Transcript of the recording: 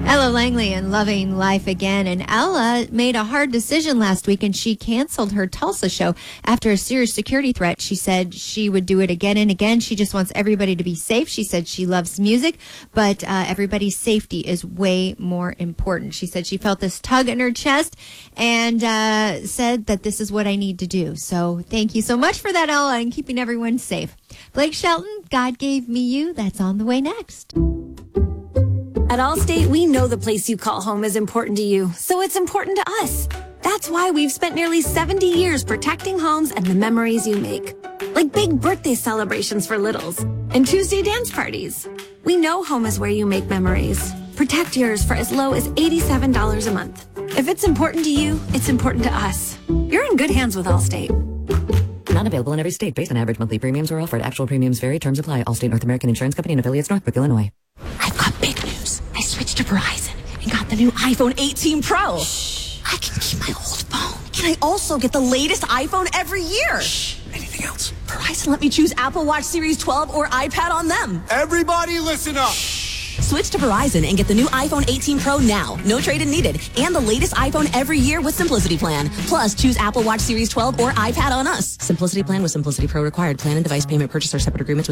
Ella Langley and Loving Life Again. And Ella made a hard decision last week, and she canceled her Tulsa show after a serious security threat. She said she would do it again and again. She just wants everybody to be safe. She said she loves music, but everybody's safety is way more important. She said she felt this tug in her chest and said that this is what I need to do. So thank you so much for that, Ella, and keeping everyone safe. Blake Shelton, God Gave Me You. That's on the way next. At Allstate, we know the place you call home is important to you, so it's important to us. That's why we've spent nearly 70 years protecting homes and the memories you make. Like big birthday celebrations for littles and Tuesday dance parties. We know home is where you make memories. Protect yours for as low as $87 a month. If it's important to you, it's important to us. You're in good hands with Allstate. Not available in every state. Based on average monthly premiums or offered. Actual premiums vary. Terms apply. Allstate North American Insurance Company and affiliates, Northbrook, Illinois. I've got big news. I switched to Verizon and got the new iPhone 18 Pro. Shh. I can keep my old phone. And I also get the latest iPhone every year. Shh. Anything else? Verizon let me choose Apple Watch Series 12 or iPad on them. Everybody listen up. Shh. Switch to Verizon and get the new iPhone 18 Pro now. No trade-in needed. And the latest iPhone every year with Simplicity Plan. Plus, choose Apple Watch Series 12 or iPad on us. Simplicity Plan with Simplicity Pro required. Plan and device payment purchase or separate agreements with